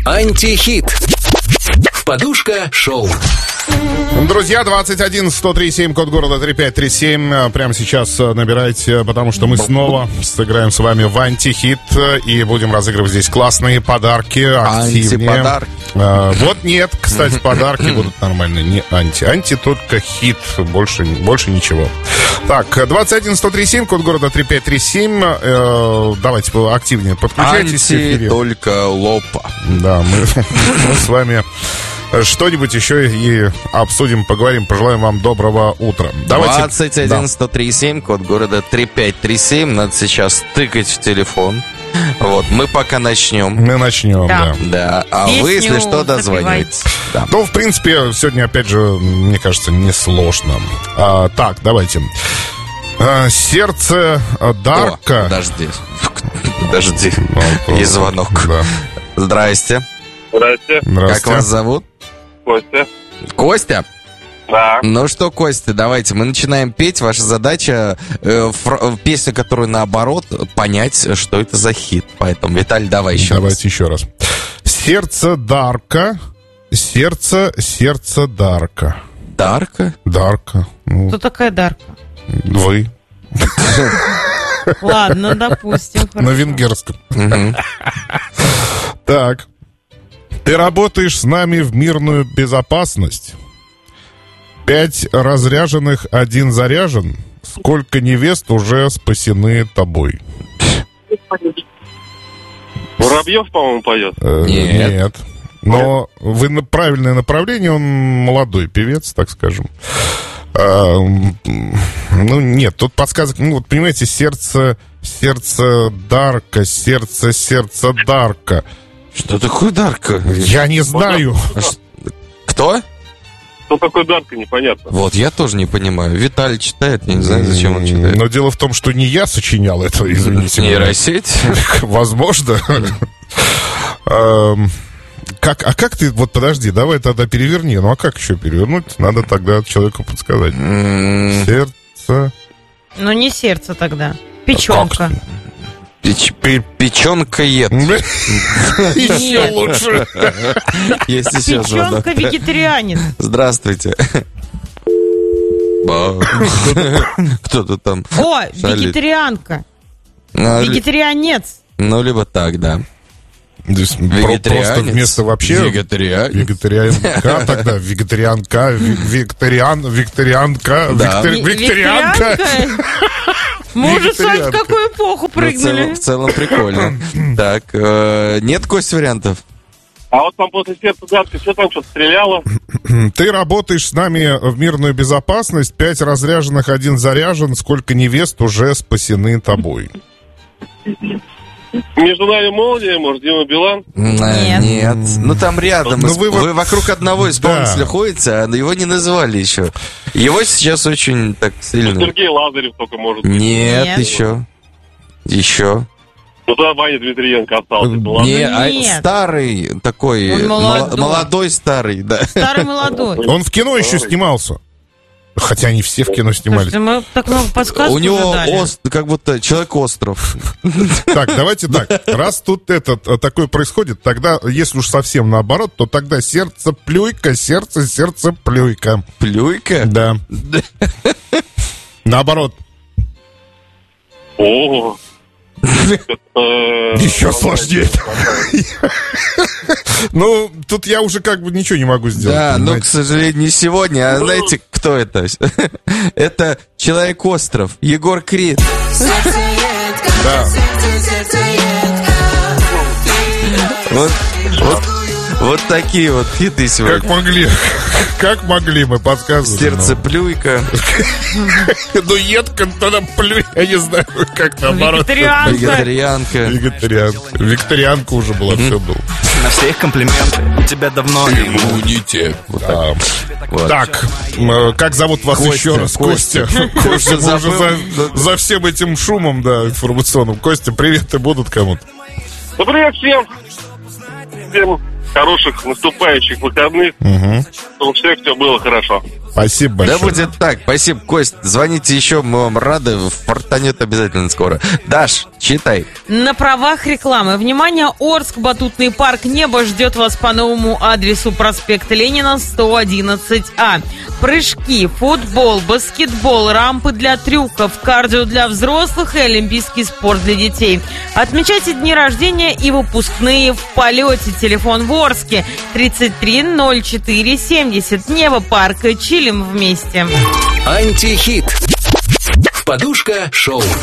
Антихит. Подушка шоу. Друзья, 21-103-7, код города 3537. Прямо сейчас набирайте, потому что мы снова сыграем с вами в антихит и будем разыгрывать здесь классные подарки. Активнее. Антиподарки. Вот нет, кстати, подарки будут нормальные. Не анти. Анти только хит. Больше ничего. Так, 21-103-7, код города 3537. Давайте активнее подключайтесь в эфире. Только лопа. Да, мы с вами что-нибудь еще и обсудим, поговорим. Пожелаем вам доброго утра. 21-103-7, код города 3537. Надо сейчас тыкать в телефон. Вот, мы пока начнем. Мы начнем, да. Да, а Песню вы, если что, дозваниваетесь. Да. Ну, в принципе, сегодня, опять же, мне кажется, несложно. Так, давайте. Сердце Дарка. Подожди. Есть звонок. Да. Здрасте. Здрасте. Как вас зовут? Костя. Костя? Да. Ну что, Костя, давайте, мы начинаем петь. Ваша задача, песню, которую наоборот, понять, что это за хит. Поэтому, Виталий, давай еще раз. Давайте еще раз. Сердце Дарка. Сердце Дарка. Дарка? Дарка. Ну, Кто такая Дарка? вы. Ладно, допустим. На хорошо. венгерском. Мгм. Так. Ты работаешь с нами в мирную безопасность. 5 разряженных, 1 заряжен. Сколько невест уже спасены тобой? Воробьев, по-моему, поет. Нет. Нет. Но вы на правильное направление, он молодой певец, так скажем. Ну, нет, тут подсказок, ну, вот, понимаете, сердце Дарка, сердце Дарка. Что такое Дарка? Я не знаю. Кто? Кто такой Дарка, непонятно. Вот, я тоже не понимаю. Виталий читает, я не знаю, зачем он читает. Но дело в том, что не я сочинял это, извините. Нейросеть? Возможно. Как ты, вот подожди, давай тогда переверни. Ну а как еще перевернуть? Надо тогда человеку подсказать. Сердце. Ну, не сердце тогда. Печенка. Печенкоед. Еще лучше. Есть еще звонок. Печенка вегетарианец. Здравствуйте. Кто-то там. О, шалит. вегетарианка. Ну, Вегетарианец. ну, либо так, да. Просто Вегетарианец. вместо вообще... Вегетарианец. Вегетарианка тогда, вегетарианка, викторианка, Да. викторианка. Мы уже с вами в Вегетарианка. какую эпоху прыгнули? В целом прикольно. Так, нет, Кость, вариантов? А вот там после сердца Дарка, что там, что-то стреляло? Ты работаешь с нами в мирную безопасность, 5 разряженных, 1 заряжен, сколько невест уже спасены тобой? Между нами молния, может, Дима Билан? Нет. Ну там рядом. Ну, вы вы вокруг одного исполнителя Да. ходите, а его не называли еще. Его сейчас очень так сильно. Сергей Лазарев только может быть. Нет, Нет. еще. Еще. Ну тогда Ваня Дмитриенко остался. это ладно. Не, а Нет. старый такой, Он молодой. молодой старый, да. Старый молодой. Он в кино еще снимался. Хотя они все в кино снимались. Слушайте, мы так много подсказок У него уже дали. как будто Человек-остров. Так, давайте так. Раз тут такое происходит, тогда, если уж совсем наоборот, то тогда сердце плюйка. Плюйка? Да. Наоборот. О. Еще сложнее. Ну, тут я уже как бы ничего не могу сделать. Да, но, к понимаете? сожалению, не сегодня. А знаете, кто это? Это Человек-остров, Егор Крид. Да. Вот такие вот хиты сегодня. Как могли мы подсказывать. Сердце плюйка. Ну, едко тогда плюй, я не знаю, как наоборот. Вегетарианка. Вегетарианка. Викторианка уже была, все было. На всех комплименты. У тебя давно Иммунитет. Вот так. Вот. Так, как зовут вас Костя, еще раз? Костя. Костя, мы Забыл. уже за всем этим шумом, да, информационным. Костя, приветы будут кому-то? Ну, привет всем. Всем хороших наступающих выходных. чтобы у всех все было хорошо. Спасибо Да большое. будет так. Спасибо, Кость. Звоните еще, мы вам рады. Фартанет обязательно скоро. Даш, читай. На правах рекламы. Внимание, Орск, батутный парк «Небо» ждет вас по новому адресу: проспект Ленина, 111А. Прыжки, футбол, баскетбол, рампы для трюков, кардио для взрослых и олимпийский спорт для детей. Отмечайте дни рождения и выпускные в полете. Телефон в Орске 330470. Небо парка. Чилим вместе. Антихит. Подушка шоу.